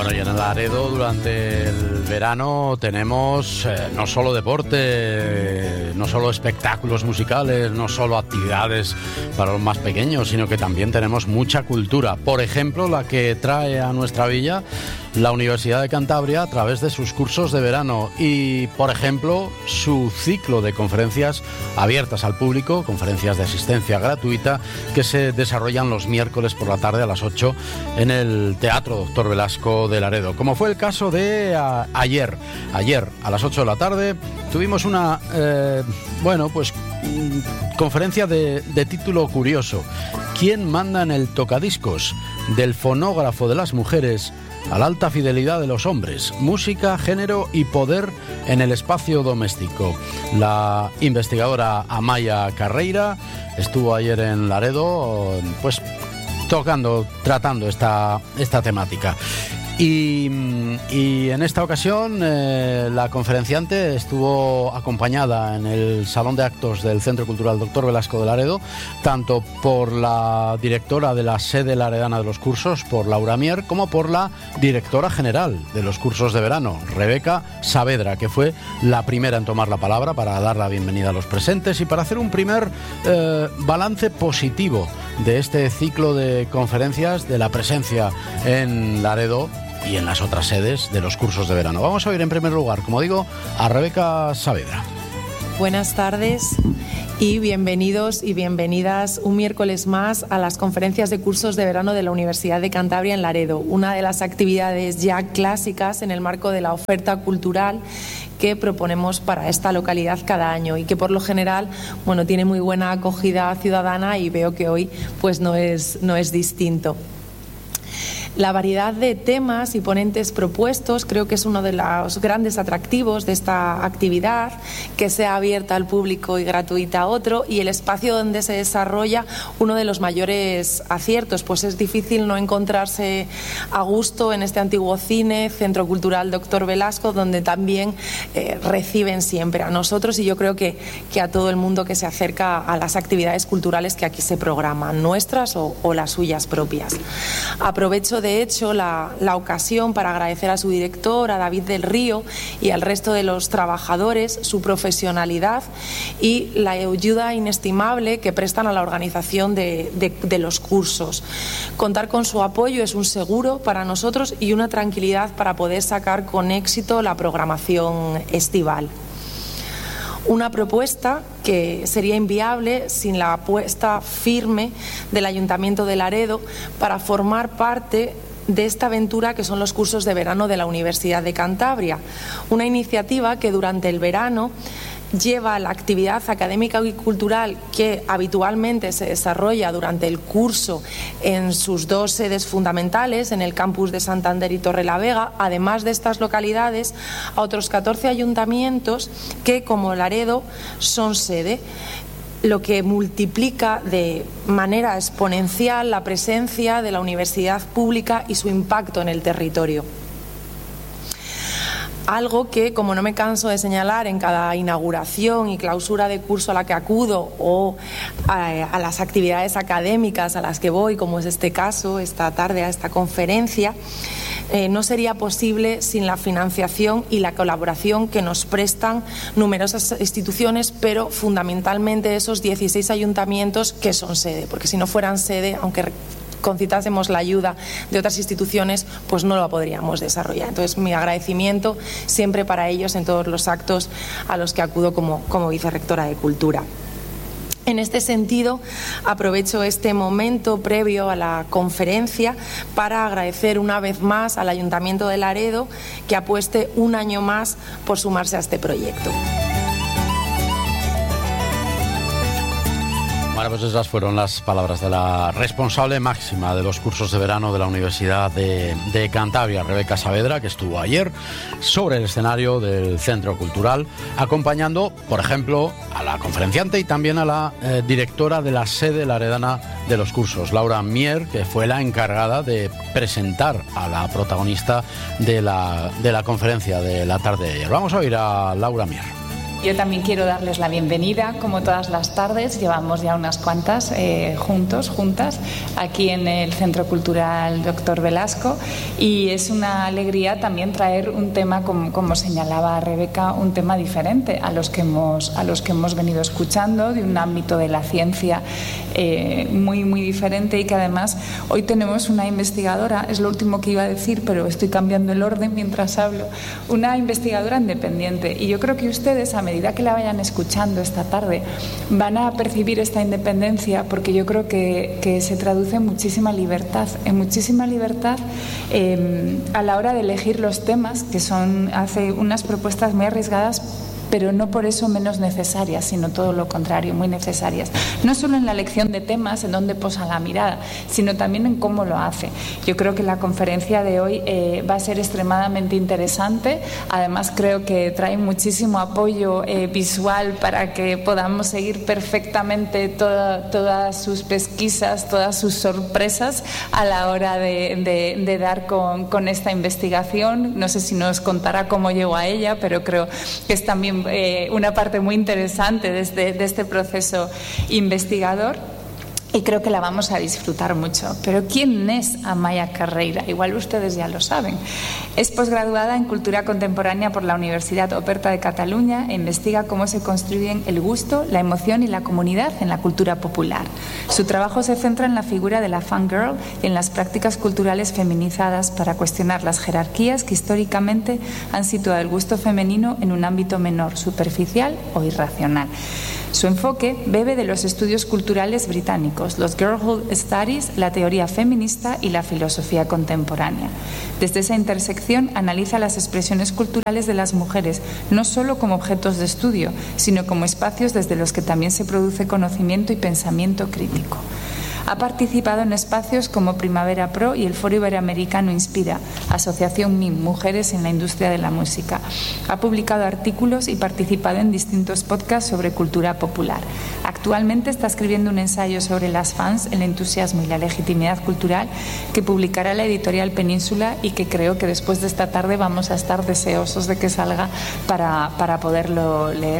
Bueno, y en Laredo durante el verano tenemos no solo deporte, no solo espectáculos musicales, no solo actividades para los más pequeños, sino que también tenemos mucha cultura. Por ejemplo, la que trae a nuestra villa la Universidad de Cantabria a través de sus cursos de verano y, por ejemplo, su ciclo de conferencias abiertas al público, conferencias de asistencia gratuita que se desarrollan los miércoles por la tarde a las 8 en el Teatro Doctor Velasco de Laredo. Como fue el caso de ayer a las 8 de la tarde tuvimos una conferencia de título curioso: ¿Quién manda en el tocadiscos? Del fonógrafo de las mujeres a la alta fidelidad de los hombres, música, género y poder en el espacio doméstico. La investigadora Amaya Carreira estuvo ayer en Laredo, pues tratando esta temática. Y en esta ocasión la conferenciante estuvo acompañada en el Salón de Actos del Centro Cultural Doctor Velasco de Laredo, tanto por la directora de la sede laredana de los cursos, por Laura Mier, como por la directora general de los cursos de verano, Rebeca Saavedra, que fue la primera en tomar la palabra para dar la bienvenida a los presentes y para hacer un primer balance positivo de este ciclo de conferencias, de la presencia en Laredo y en las otras sedes de los cursos de verano. Vamos a oír en primer lugar, como digo, a Rebeca Saavedra. Buenas tardes y bienvenidos y bienvenidas un miércoles más a las conferencias de cursos de verano de la Universidad de Cantabria en Laredo, una de las actividades ya clásicas en el marco de la oferta cultural que proponemos para esta localidad cada año y que por lo general, tiene muy buena acogida ciudadana y veo que hoy pues no es distinto. La variedad de temas y ponentes propuestos creo que es uno de los grandes atractivos de esta actividad, que sea abierta al público y gratuita a otro, y el espacio donde se desarrolla uno de los mayores aciertos, pues es difícil no encontrarse a gusto en este antiguo cine, Centro Cultural Doctor Velasco, donde también reciben siempre a nosotros y yo creo que a todo el mundo que se acerca a las actividades culturales que aquí se programan, nuestras o las suyas propias. Aprovecho de hecho la ocasión para agradecer a su director, a David del Río y al resto de los trabajadores su profesionalidad y la ayuda inestimable que prestan a la organización de los cursos. Contar con su apoyo es un seguro para nosotros y una tranquilidad para poder sacar con éxito la programación estival. Una propuesta que sería inviable sin la apuesta firme del Ayuntamiento de Laredo para formar parte de esta aventura que son los cursos de verano de la Universidad de Cantabria. Una iniciativa que durante el verano lleva la actividad académica y cultural que habitualmente se desarrolla durante el curso en sus dos sedes fundamentales, en el campus de Santander y Torrelavega, además de estas localidades, a otros 14 ayuntamientos que, como Laredo, son sede, lo que multiplica de manera exponencial la presencia de la universidad pública y su impacto en el territorio. Algo que, como no me canso de señalar en cada inauguración y clausura de curso a la que acudo o a las actividades académicas a las que voy, como es este caso, esta tarde a esta conferencia, no sería posible sin la financiación y la colaboración que nos prestan numerosas instituciones, pero fundamentalmente esos 16 ayuntamientos que son sede, porque si no fueran sede, aunque concitásemos la ayuda de otras instituciones, pues no lo podríamos desarrollar. Entonces, mi agradecimiento siempre para ellos en todos los actos a los que acudo como vicerrectora de Cultura. En este sentido, aprovecho este momento previo a la conferencia para agradecer una vez más al Ayuntamiento de Laredo que apueste un año más por sumarse a este proyecto. Bueno, pues esas fueron las palabras de la responsable máxima de los cursos de verano de la Universidad de Cantabria, Rebeca Saavedra, que estuvo ayer sobre el escenario del Centro Cultural, acompañando, por ejemplo, a la conferenciante y también a la directora de la sede laredana de los cursos, Laura Mier, que fue la encargada de presentar a la protagonista de la conferencia de la tarde de ayer. Vamos a oír a Laura Mier. Yo también quiero darles la bienvenida, como todas las tardes. Llevamos ya unas cuantas juntas, aquí en el Centro Cultural Dr. Velasco, y es una alegría también traer un tema, como señalaba Rebeca, un tema diferente a los que hemos venido escuchando, de un ámbito de la ciencia muy, muy diferente, y que además hoy tenemos una investigadora, es lo último que iba a decir, pero estoy cambiando el orden mientras hablo, una investigadora independiente, y yo creo que ustedes, a medida que la vayan escuchando esta tarde, van a percibir esta independencia, porque yo creo que se traduce en muchísima libertad a la hora de elegir los temas, que hace unas propuestas muy arriesgadas, pero no por eso menos necesarias, sino todo lo contrario, muy necesarias. No solo en la elección de temas, en donde posa la mirada, sino también en cómo lo hace. Yo creo que la conferencia de hoy va a ser extremadamente interesante. Además, creo que trae muchísimo apoyo visual para que podamos seguir perfectamente todas sus pesquisas, todas sus sorpresas a la hora de dar con esta investigación. No sé si nos contará cómo llegó a ella, pero creo que es también una parte muy interesante de este proceso investigador, y creo que la vamos a disfrutar mucho. Pero ¿quién es Amaia Carreira? Igual ustedes ya lo saben. Es posgraduada en Cultura Contemporánea por la Universidad Oberta de Cataluña e investiga cómo se construyen el gusto, la emoción y la comunidad en la cultura popular. Su trabajo se centra en la figura de la fangirl y en las prácticas culturales feminizadas para cuestionar las jerarquías que históricamente han situado el gusto femenino en un ámbito menor, superficial o irracional. Su enfoque bebe de los estudios culturales británicos, los Girlhood Studies, la teoría feminista y la filosofía contemporánea. Desde esa intersección analiza las expresiones culturales de las mujeres, no solo como objetos de estudio, sino como espacios desde los que también se produce conocimiento y pensamiento crítico. Ha participado en espacios como Primavera Pro y el Foro Iberoamericano Inspira, Asociación MIM, Mujeres en la Industria de la Música. Ha publicado artículos y participado en distintos podcasts sobre cultura popular. Actualmente está escribiendo un ensayo sobre las fans, el entusiasmo y la legitimidad cultural, que publicará la editorial Península, y que creo que después de esta tarde vamos a estar deseosos de que salga para poderlo leer.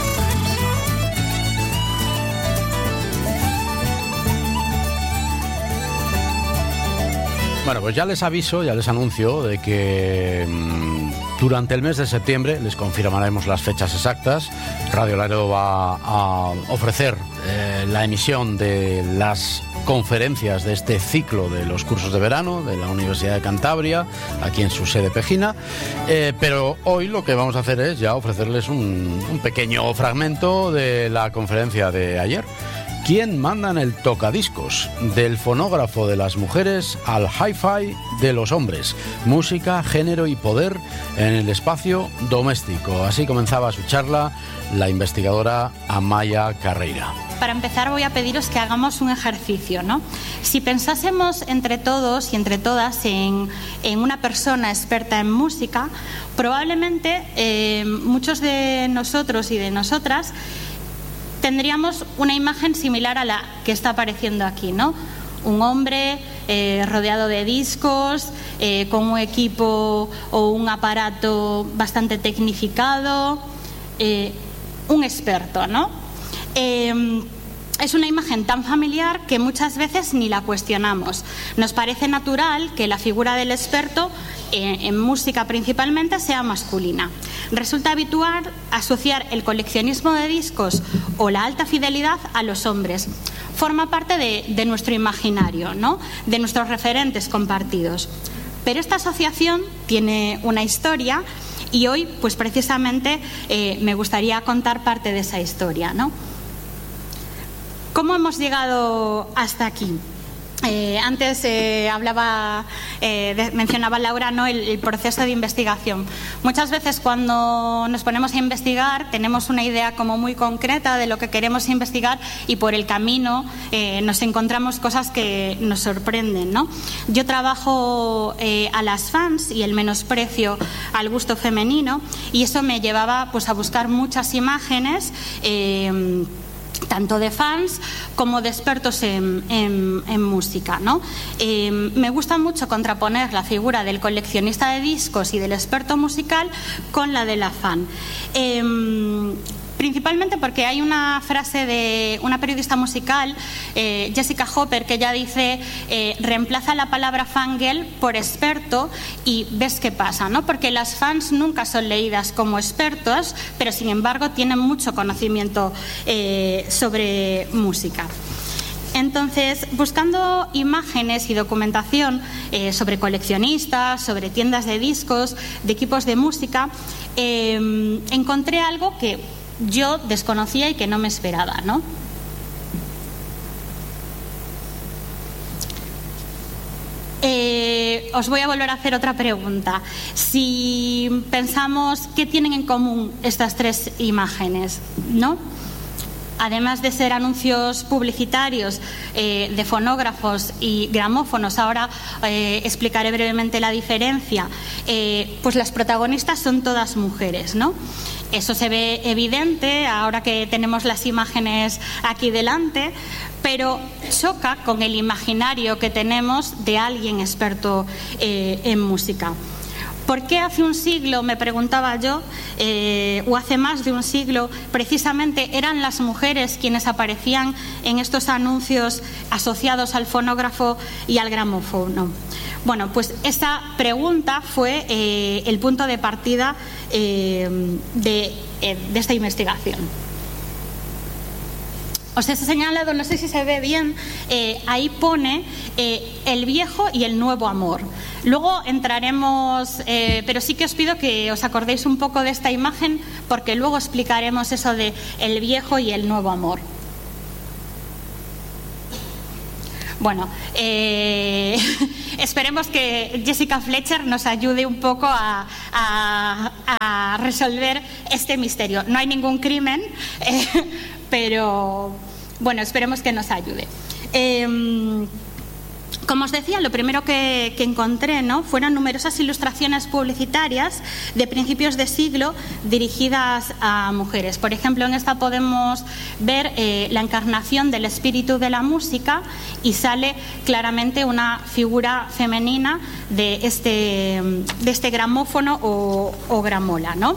Bueno, pues ya les aviso, ya les anuncio de que durante el mes de septiembre les confirmaremos las fechas exactas. Radio Laredo va a ofrecer la emisión de las conferencias de este ciclo de los cursos de verano de la Universidad de Cantabria, aquí en su sede pejina, pero hoy lo que vamos a hacer es ya ofrecerles un pequeño fragmento de la conferencia de ayer. ¿Quién manda en el tocadiscos? Del fonógrafo de las mujeres al hi-fi de los hombres. Música, género y poder en el espacio doméstico. Así comenzaba su charla la investigadora Amaia Carreira. Para empezar voy a pediros que hagamos un ejercicio, ¿no? Si pensásemos entre todos y entre todas en una persona experta en música, probablemente muchos de nosotros y de nosotras tendríamos una imagen similar a la que está apareciendo aquí, ¿no? Un hombre rodeado de discos, con un equipo o un aparato bastante tecnificado, un experto, ¿no? Es una imagen tan familiar que muchas veces ni la cuestionamos. Nos parece natural que la figura del experto, en música principalmente, sea masculina. Resulta habitual asociar el coleccionismo de discos o la alta fidelidad a los hombres. Forma parte de nuestro imaginario, ¿no? De nuestros referentes compartidos. Pero esta asociación tiene una historia, y hoy, pues precisamente, me gustaría contar parte de esa historia, ¿no? ¿Cómo hemos llegado hasta aquí? Antes mencionaba Laura, ¿no?, el proceso de investigación. Muchas veces cuando nos ponemos a investigar tenemos una idea como muy concreta de lo que queremos investigar, y por el camino nos encontramos cosas que nos sorprenden, ¿no? Yo trabajo a las fans y el menosprecio al gusto femenino, y eso me llevaba pues a buscar muchas imágenes tanto de fans como de expertos en música, ¿no? Me gusta mucho contraponer la figura del coleccionista de discos y del experto musical con la de la fan. Principalmente porque hay una frase de una periodista musical, Jessica Hopper, que ella dice: reemplaza la palabra fangirl por experto y ves qué pasa, ¿no? Porque las fans nunca son leídas como expertos, pero sin embargo tienen mucho conocimiento sobre música. Entonces, buscando imágenes y documentación sobre coleccionistas, sobre tiendas de discos, de equipos de música, encontré algo que yo desconocía y que no me esperaba, ¿no? Os voy a volver a hacer otra pregunta. Si pensamos qué tienen en común estas tres imágenes, ¿no? Además de ser anuncios publicitarios de fonógrafos y gramófonos, ahora explicaré brevemente la diferencia, pues las protagonistas son todas mujeres, ¿no? Eso se ve evidente ahora que tenemos las imágenes aquí delante, pero choca con el imaginario que tenemos de alguien experto en música. ¿Por qué hace un siglo, me preguntaba yo, o hace más de un siglo, precisamente eran las mujeres quienes aparecían en estos anuncios asociados al fonógrafo y al gramófono? Bueno, pues esa pregunta fue el punto de partida de esta investigación. Os he señalado, no sé si se ve bien, ahí pone el viejo y el nuevo amor. Luego entraremos, pero sí que os pido que os acordéis un poco de esta imagen, porque luego explicaremos eso de el viejo y el nuevo amor. Bueno, esperemos que Jessica Fletcher nos ayude un poco a resolver este misterio. No hay ningún crimen, pero bueno, esperemos que nos ayude. Como os decía, lo primero que encontré, ¿no?, fueron numerosas ilustraciones publicitarias de principios de siglo dirigidas a mujeres. Por ejemplo, en esta podemos ver la encarnación del espíritu de la música y sale claramente una figura femenina de este gramófono o gramola, ¿no?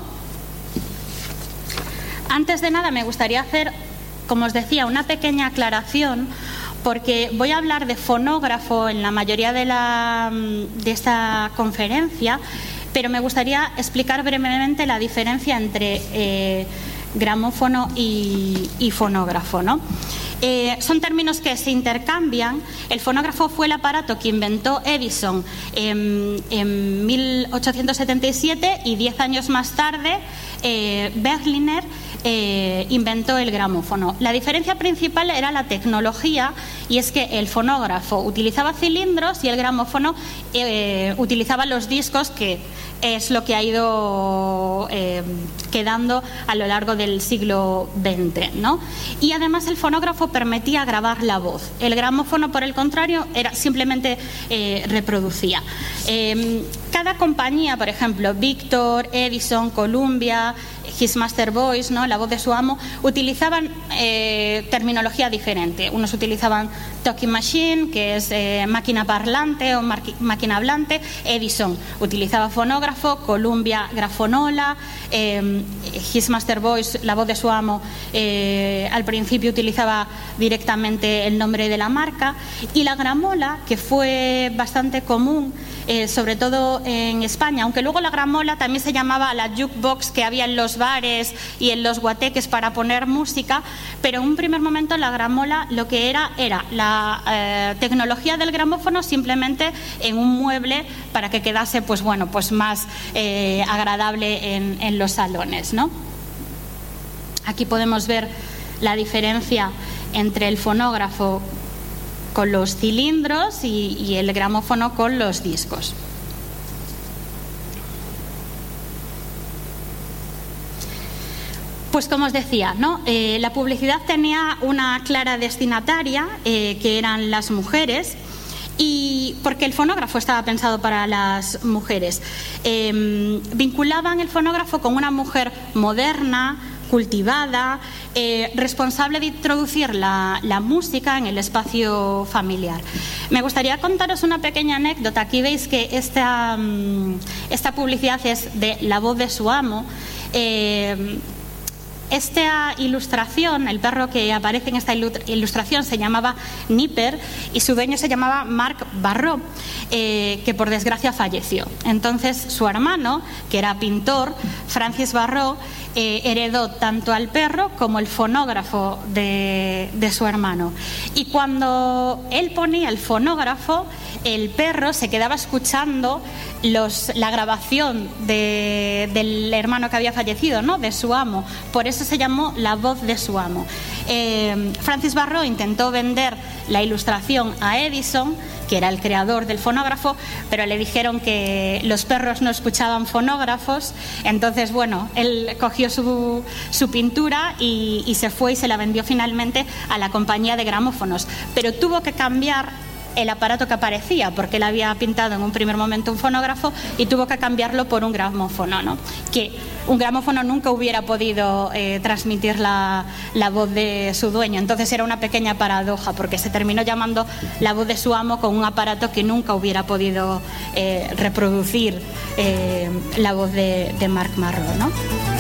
Antes de nada, me gustaría hacer, como os decía, una pequeña aclaración, porque voy a hablar de fonógrafo en la mayoría de esta conferencia, pero me gustaría explicar brevemente la diferencia entre gramófono y fonógrafo, ¿no? Son términos que se intercambian. El fonógrafo fue el aparato que inventó Edison en 1877 y 10 años más tarde Berliner inventó el gramófono. La diferencia principal era la tecnología, y es que el fonógrafo utilizaba cilindros y el gramófono utilizaba los discos, que es lo que ha ido quedando a lo largo del siglo XX, ¿no? Y además el fonógrafo permitía grabar la voz. El gramófono, por el contrario, simplemente reproducía. Cada compañía, por ejemplo, Victor, Edison, Columbia, His Master Voice, ¿no?, la voz de su amo, utilizaban terminología diferente. Unos utilizaban talking machine, que es máquina parlante o máquina hablante. Edison utilizaba fonógrafo, Columbia grafonola, His Master Voice, la voz de su amo, al principio utilizaba directamente el nombre de la marca, y la gramola, que fue bastante común, sobre todo en España, aunque luego la gramola también se llamaba la jukebox que había en los bares y en los guateques para poner música, pero en un primer momento la gramola lo que era la tecnología del gramófono simplemente en un mueble para que quedase, pues bueno, pues más agradable en los salones, ¿no? Aquí podemos ver la diferencia entre el fonógrafo con los cilindros y el gramófono con los discos. Pues como os decía, ¿no?, la publicidad tenía una clara destinataria, que eran las mujeres, y porque el fonógrafo estaba pensado para las mujeres. Vinculaban el fonógrafo con una mujer moderna, cultivada, responsable de introducir la música en el espacio familiar. Me gustaría contaros una pequeña anécdota. Aquí veis que esta publicidad es de La voz de su amo. Esta ilustración, el perro que aparece en esta ilustración se llamaba Nipper y su dueño se llamaba Marc Barrault, que por desgracia falleció. Entonces su hermano, que era pintor, Francis Barrault, heredó tanto al perro como el fonógrafo de su hermano. Y cuando él ponía el fonógrafo, el perro se quedaba escuchando la grabación del hermano que había fallecido, ¿no?, de su amo. Por eso se llamó La voz de su amo. Francis Barrault intentó vender la ilustración a Edison, que era el creador del fonógrafo, pero le dijeron que los perros no escuchaban fonógrafos. Entonces, bueno, él cogió su pintura y se fue y se la vendió finalmente a la compañía de gramófonos, pero tuvo que cambiar el aparato que aparecía, porque él había pintado en un primer momento un fonógrafo y tuvo que cambiarlo por un gramófono, ¿no? Que un gramófono nunca hubiera podido transmitir la voz de su dueño. Entonces era una pequeña paradoja, porque se terminó llamando La voz de su amo con un aparato que nunca hubiera podido reproducir la voz de Marc Barrault, ¿no?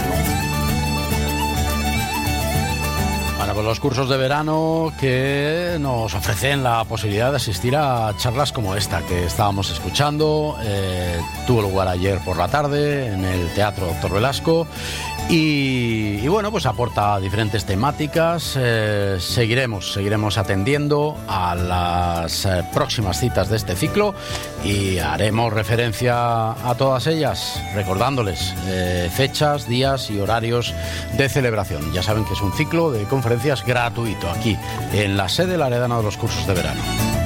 Bueno, pues los cursos de verano que nos ofrecen la posibilidad de asistir a charlas como esta que estábamos escuchando. Tuvo lugar ayer por la tarde en el Teatro Dr. Velasco y bueno, pues aporta diferentes temáticas. Seguiremos atendiendo a las próximas citas de este ciclo y haremos referencia a todas ellas, recordándoles fechas, días y horarios de celebración. Ya saben que es un ciclo de conferencias gratuito aquí en la sede laredana de los cursos de verano.